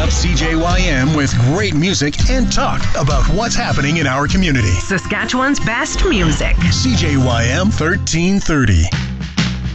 up CJYM with great music and talk about what's happening in our community. Saskatchewan's best music. CJYM 1330.